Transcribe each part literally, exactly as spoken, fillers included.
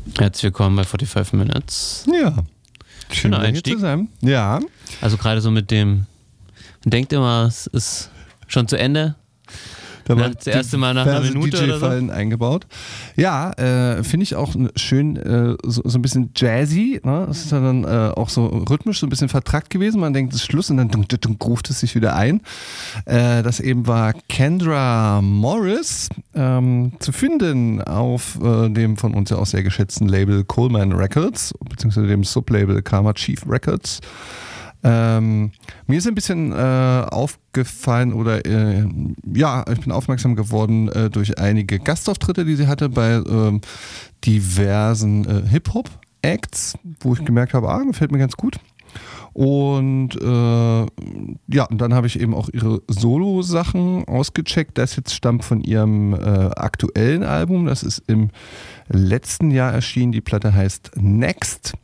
Herzlich willkommen bei forty-five Minutes. Ja. Schöner Einstieg. Zu sein. Ja. Also gerade so mit dem, man denkt immer, es ist schon zu Ende. Da war das erste Mal nach einer Minute D J-Fallen oder so. eingebaut. Ja, äh, finde ich auch schön, äh, so, so ein bisschen jazzy. Ne? Das ist ja dann äh, auch so rhythmisch, so ein bisschen vertrackt gewesen. Man denkt, es ist Schluss und dann dunk, dunk, dunk, ruft es sich wieder ein. Äh, das eben war Kendra Morris, ähm, zu finden auf äh, dem von uns ja auch sehr geschätzten Label Coleman Records, beziehungsweise dem Sublabel Karma Chief Records. Ähm, mir ist ein bisschen äh, aufgefallen oder äh, ja, ich bin aufmerksam geworden äh, durch einige Gastauftritte, die sie hatte bei äh, diversen äh, Hip-Hop-Acts, wo ich gemerkt habe, ah, gefällt mir ganz gut. Und äh, ja, und dann habe ich eben auch ihre Solo-Sachen ausgecheckt. Das jetzt stammt von ihrem äh, aktuellen Album, das ist im letzten Jahr erschienen. Die Platte heißt Next.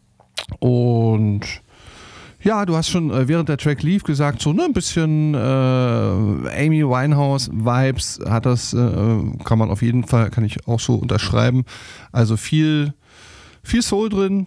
Und ja, du hast schon äh, während der Track lief gesagt, so ne, ein bisschen äh, Amy Winehouse-Vibes hat das, äh, kann man auf jeden Fall, kann ich auch so unterschreiben. Also viel, viel Soul drin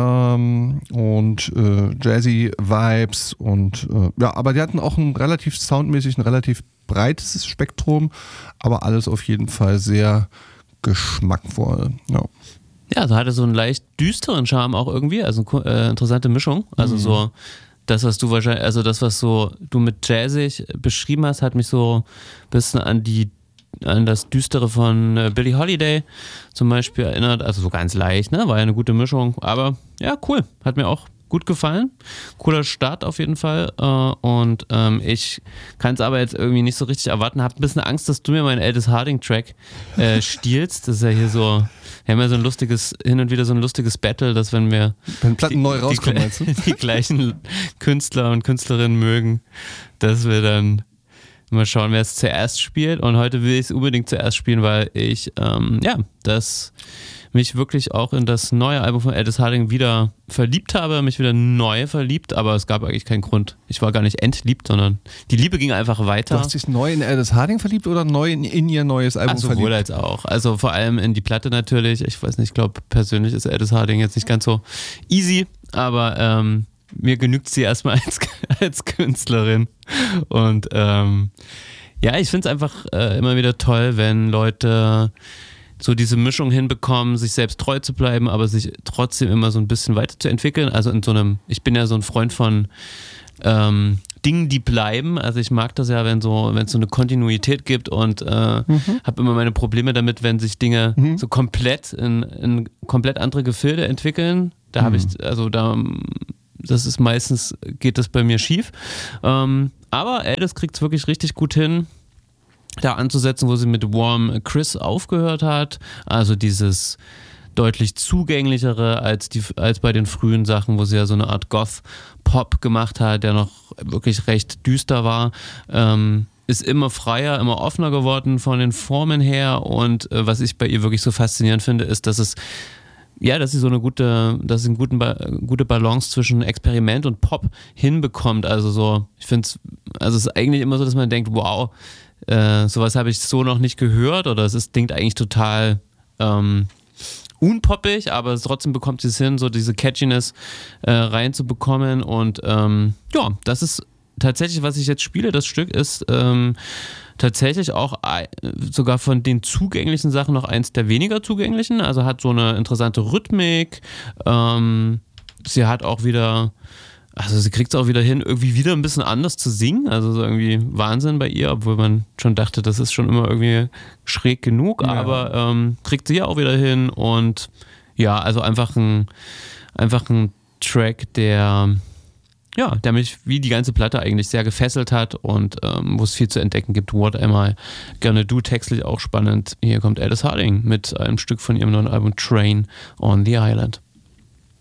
ähm, und äh, Jazzy-Vibes und äh, ja, aber die hatten auch ein relativ soundmäßig, ein relativ breites Spektrum, aber alles auf jeden Fall sehr geschmackvoll. Ja. Ja, so hatte so einen leicht düsteren Charme auch irgendwie, also eine äh, interessante Mischung. Also mhm. so das, was du wahrscheinlich, also das, was so du mit jazzig beschrieben hast, hat mich so ein bisschen an die, an das Düstere von äh, Billie Holiday zum Beispiel erinnert. Also so ganz leicht, ne? War ja eine gute Mischung. Aber ja, cool. Hat mir auch gut gefallen. Cooler Start auf jeden Fall. Äh, und ähm, ich kann es aber jetzt irgendwie nicht so richtig erwarten. Hab ein bisschen Angst, dass du mir meinen Aldous Harding-Track äh, stiehlst. Das ist ja hier so. Wir haben ja so ein lustiges, hin und wieder so ein lustiges Battle, dass wenn wir wenn Platten die, neu rauskommen, die, meinst du? die gleichen Künstler und Künstlerinnen mögen, dass wir dann mal schauen, wer es zuerst spielt. Und heute will ich es unbedingt zuerst spielen, weil ich ähm, ja, das mich wirklich auch in das neue Album von Aldous Harding wieder verliebt habe, mich wieder neu verliebt, aber es gab eigentlich keinen Grund. Ich war gar nicht entliebt, sondern die Liebe ging einfach weiter. Du hast dich neu in Aldous Harding verliebt oder neu in, in ihr neues Album Ach, sowohl verliebt? als auch. Also vor allem in die Platte natürlich. Ich weiß nicht, ich glaube persönlich ist Aldous Harding jetzt nicht ganz so easy, aber ähm, mir genügt sie erstmal als, als Künstlerin. Und ähm, ja, ich finde es einfach äh, immer wieder toll, wenn Leute so diese Mischung hinbekommen, sich selbst treu zu bleiben, aber sich trotzdem immer so ein bisschen weiterzuentwickeln. Also in so einem, ich bin ja so ein Freund von ähm, Dingen, die bleiben. Also ich mag das ja, wenn so, wenn es so eine Kontinuität gibt und äh, mhm. habe immer meine Probleme damit, wenn sich Dinge mhm. so komplett in, in komplett andere Gefilde entwickeln. Da habe mhm. ich, also da, das ist meistens, geht das bei mir schief. Ähm, aber Aldous kriegt es wirklich richtig gut hin, da anzusetzen, wo sie mit Warm Chris aufgehört hat. Also dieses deutlich zugänglichere als, die, als bei den frühen Sachen, wo sie ja so eine Art Goth-Pop gemacht hat, der noch wirklich recht düster war. Ähm, ist immer freier, immer offener geworden von den Formen her. Und äh, was ich bei ihr wirklich so faszinierend finde, ist, dass es ja, dass sie so eine gute, dass sie eine guten ba- gute Balance zwischen Experiment und Pop hinbekommt. Also so, ich finde es, also es ist eigentlich immer so, dass man denkt, wow, Äh, sowas habe ich so noch nicht gehört oder es ist, klingt eigentlich total ähm, unpoppig, aber trotzdem bekommt sie es hin, so diese Catchiness äh, reinzubekommen und ähm, ja, das ist tatsächlich, was ich jetzt spiele, das Stück ist ähm, tatsächlich auch äh, sogar von den zugänglichen Sachen noch eins der weniger zugänglichen, also hat so eine interessante Rhythmik, ähm, sie hat auch wieder Also sie kriegt es auch wieder hin, irgendwie wieder ein bisschen anders zu singen. Also so irgendwie Wahnsinn bei ihr, obwohl man schon dachte, das ist schon immer irgendwie schräg genug. Ja. Aber ähm, kriegt sie ja auch wieder hin. Und ja, also einfach ein, einfach ein Track, der, ja, der mich wie die ganze Platte eigentlich sehr gefesselt hat und ähm, wo es viel zu entdecken gibt. What Am I Gonna Do? Textlich auch spannend. Hier kommt Aldous Harding mit einem Stück von ihrem neuen Album Train on the Island.